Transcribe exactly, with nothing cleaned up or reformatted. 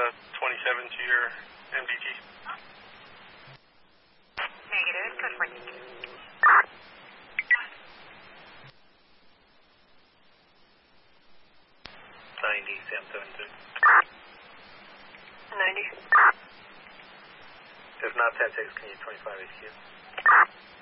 twenty-seven to your M D G. Negative, code fourteen. ninety, Sam seven two. ninety. If not, Pat six, can you twenty-five H Q?